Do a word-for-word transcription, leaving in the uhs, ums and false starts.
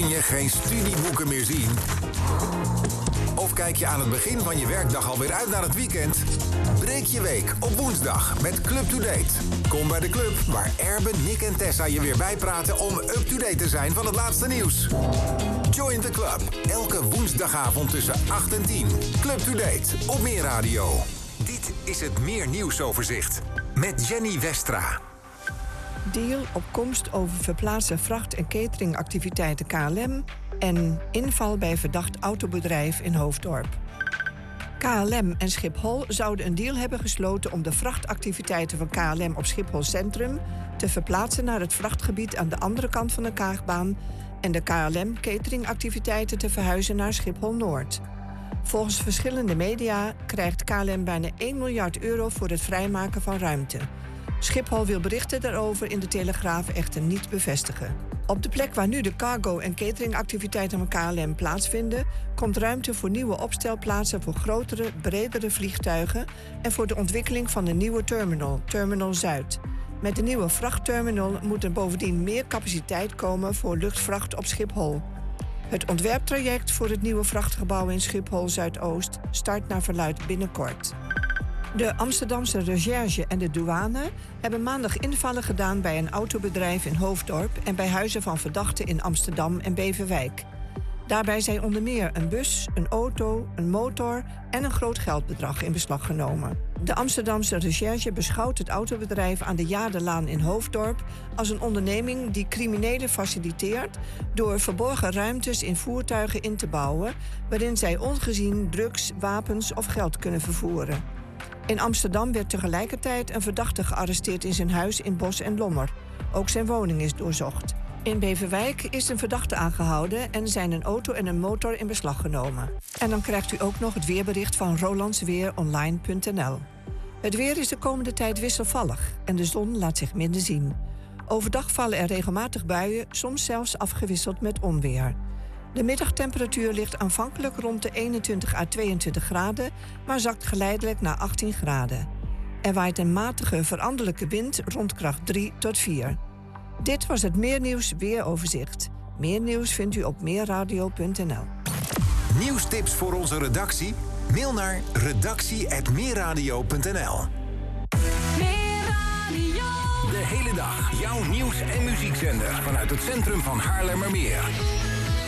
je geen studieboeken meer zien? Of kijk je aan het begin van je werkdag alweer uit naar het weekend? Breek je week op woensdag met Club to Date. Kom bij de club waar Erben, Nick en Tessa je weer bijpraten om up-to-date te zijn van het laatste nieuws. Join the club. Elke woensdagavond tussen acht en tien. Club to Date op Meer Radio. Dit is het Meer Nieuwsoverzicht met Jenny Westra. Deal op komst over verplaatsen vracht- en cateringactiviteiten K L M en inval bij verdacht autobedrijf in Hoofddorp. K L M en Schiphol zouden een deal hebben gesloten om de vrachtactiviteiten van K L M op Schiphol Centrum te verplaatsen naar het vrachtgebied aan de andere kant van de Kaagbaan en de K L M cateringactiviteiten te verhuizen naar Schiphol Noord. Volgens verschillende media krijgt K L M bijna één miljard euro voor het vrijmaken van ruimte. Schiphol wil berichten daarover in de Telegraaf echter niet bevestigen. Op de plek waar nu de cargo- en cateringactiviteiten van K L M plaatsvinden, komt ruimte voor nieuwe opstelplaatsen voor grotere, bredere vliegtuigen en voor de ontwikkeling van een nieuwe terminal, Terminal Zuid. Met de nieuwe vrachtterminal moet er bovendien meer capaciteit komen voor luchtvracht op Schiphol. Het ontwerptraject voor het nieuwe vrachtgebouw in Schiphol Zuidoost start naar verluidt binnenkort. De Amsterdamse Recherche en de douane hebben maandag invallen gedaan bij een autobedrijf in Hoofddorp en bij huizen van verdachten in Amsterdam en Beverwijk. Daarbij zijn onder meer een bus, een auto, een motor en een groot geldbedrag in beslag genomen. De Amsterdamse Recherche beschouwt het autobedrijf aan de Jaardelaan in Hoofddorp als een onderneming die criminelen faciliteert door verborgen ruimtes in voertuigen in te bouwen waarin zij ongezien drugs, wapens of geld kunnen vervoeren. In Amsterdam werd tegelijkertijd een verdachte gearresteerd in zijn huis in Bos en Lommer. Ook zijn woning is doorzocht. In Beverwijk is een verdachte aangehouden en zijn een auto en een motor in beslag genomen. En dan krijgt u ook nog het weerbericht van rolandsweeronline punt n l. Het weer is de komende tijd wisselvallig en de zon laat zich minder zien. Overdag vallen er regelmatig buien, soms zelfs afgewisseld met onweer. De middagtemperatuur ligt aanvankelijk rond de eenentwintig à tweeëntwintig graden, maar zakt geleidelijk naar achttien graden. Er waait een matige veranderlijke wind rond kracht drie tot vier. Dit was het Meernieuws Weeroverzicht. Meer nieuws vindt u op meerradio punt n l. Nieuwstips voor onze redactie? Mail naar redactie apenstaartje meerradio punt n l. De hele dag jouw nieuws- en muziekzender vanuit het centrum van Haarlemmermeer.